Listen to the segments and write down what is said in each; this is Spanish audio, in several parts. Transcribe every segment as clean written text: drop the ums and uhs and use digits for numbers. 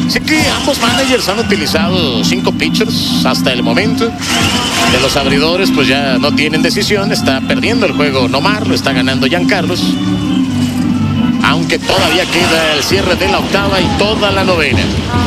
Así que ambos managers han utilizado 5 pitchers hasta el momento. De los abridores, pues ya no tienen decisión. Está perdiendo el juego Nomar, lo está ganando Giancarlos. Aunque todavía queda el cierre de la octava y toda la novena.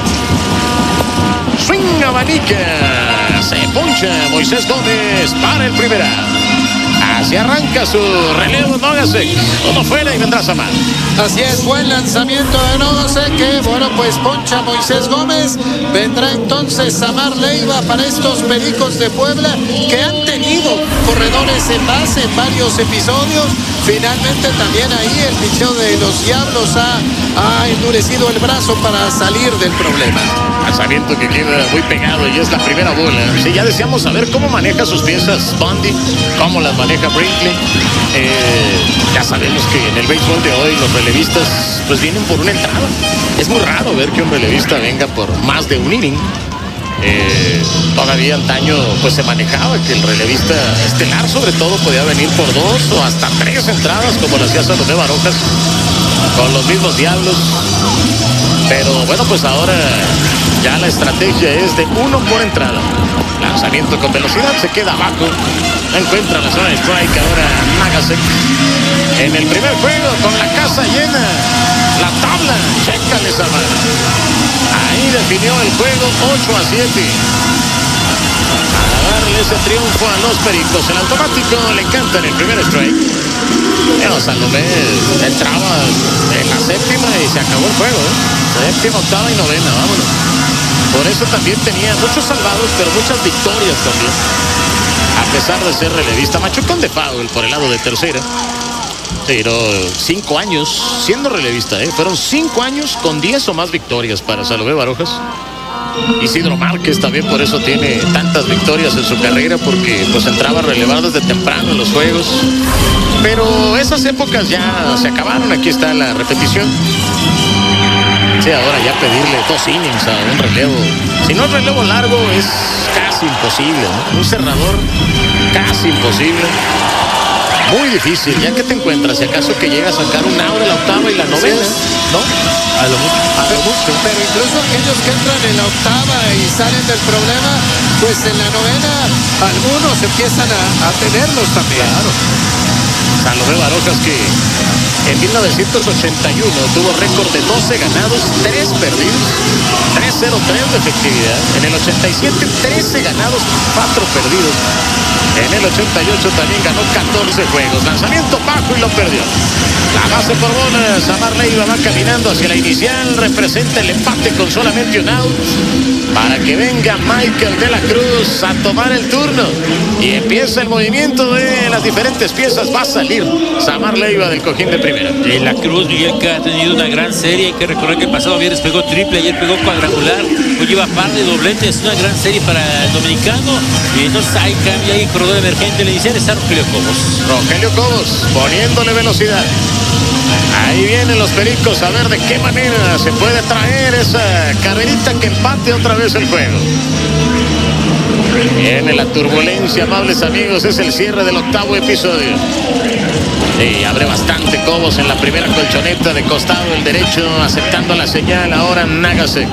Swing abanica. Se poncha Moisés Gómez para el primera. Así arranca su relevo Nogosek. Uno fuera y vendrá Samar. Así es, buen lanzamiento de Nogosek, que bueno, pues poncha Moisés Gómez. Vendrá entonces Samar Leiva para estos Pericos de Puebla, que han tenido corredores en base en varios episodios. Finalmente también ahí el picheo de los Diablos ha endurecido el brazo para salir del problema. Lanzamiento que queda muy pegado y es la primera bola. Sí, ya deseamos saber cómo maneja sus piezas Bundy, cómo las maneja Brinkley. Ya sabemos que en el béisbol de hoy los relevistas pues vienen por una entrada. Es muy raro ver que un relevista venga por más de un inning. Todavía antaño pues se manejaba que el relevista estelar sobre todo podía venir por 2 o hasta 3 entradas, como lo hacía Salomé Barojas con los mismos Diablos. Pero bueno, pues ahora ya la estrategia es de 1 por entrada. Lanzamiento con velocidad, se queda abajo. No encuentra la zona de strike ahora Nogosek. En el primer juego con la casa llena. La tabla, chécale esa mano. Ahí definió el juego 8-7. Para darle ese triunfo a los Pericos. El automático le encanta en el primer strike. Bueno, Salomé entraba en la séptima y se acabó el juego. Séptima, octava y novena, vámonos. Por eso también tenía muchos salvados, pero muchas victorias también. A pesar de ser relevista, machucón de foul por el lado de tercera. Pero 5 años siendo relevista, fueron 5 años con 10 o más victorias para Salomé Barojas. Isidro Márquez también por eso tiene tantas victorias en su carrera, porque pues entraba a relevar desde temprano en los juegos. Pero esas épocas ya se acabaron. Aquí está la repetición. Sí, ahora ya pedirle 2 innings a un relevo, si no es relevo largo, es casi imposible, ¿no? Un cerrador casi imposible. Muy difícil, ya que te encuentras, si acaso que llega a sacar un out de la octava y la novena, ¿no? A lo mucho. Pero incluso aquellos que entran en la octava y salen del problema, pues en la novena algunos empiezan a tenerlos también. Claro. Salomé Barojas, que en 1981 tuvo récord de 12 ganados, 3 perdidos, 3.03 de efectividad. En el 87, 13 ganados, 4 perdidos. En el 88 también ganó 14 juegos. Lanzamiento bajo y lo perdió. La base por bolas. Samar Leiva va caminando hacia la inicial. Representa el empate con solamente un out. Para que venga Michael de la Cruz a tomar el turno. Y empieza el movimiento de las diferentes piezas. Va a salir Samar Leiva del cojín de primera. De la Cruz, Miguel, que ha tenido una gran serie. Hay que recordar que el pasado viernes pegó triple, ayer pegó cuadrangular. Hoy lleva par de dobletes. Una gran serie para el dominicano. Y entonces hay cambio ahí. Corredor emergente en la inicial está Rogelio Cobos. Rogelio Cobos poniéndole velocidad. Ahí vienen los Pericos a ver de qué manera se puede traer esa carrerita que empate otra vez el juego. Viene la turbulencia, amables amigos, es el cierre del octavo episodio. Y abre bastante Cobos en la primera colchoneta de costado el derecho, aceptando la señal ahora Nogosek.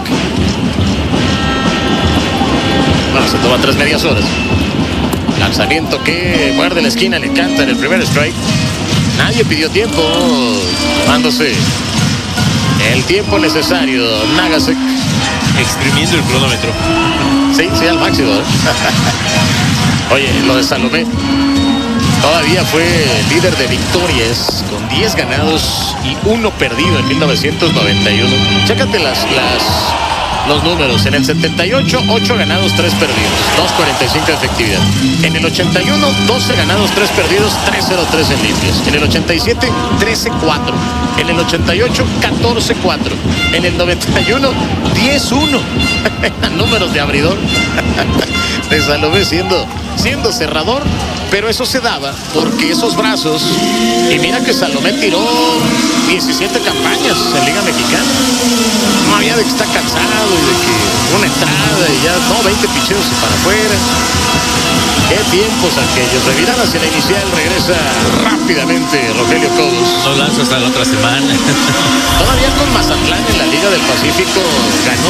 Bueno, se toma 3 medias horas. Lanzamiento que muerde la esquina, le canta en el primer strike. Nadie pidió tiempo, tomándose el tiempo necesario. Nogosek exprimiendo el cronómetro. Sí, al máximo. Oye, lo de Salomé todavía fue líder de victorias con 10 ganados y 1 perdido en 1991. Chécate los números. En el 78, 8 ganados, 3 perdidos, 2.45 de efectividad. En el 81, 12 ganados, 3 perdidos, 3.03 en limpias. En el 87, 13.4. En el 88, 14.4. En el 91, 10.1. Números de abridor de Salomé siendo cerrador. Pero eso se daba porque esos brazos, y mira que Salomé tiró 17 campañas en Liga Mexicana. No había de que está cansado y de que una entrada y ya, no, 20 picheos y para afuera. Qué tiempos aquellos. Reviran hacia la inicial, regresa rápidamente Rogelio Cobos. No lanza hasta la otra semana. Todavía con Mazatlán en la Liga del Pacífico ganó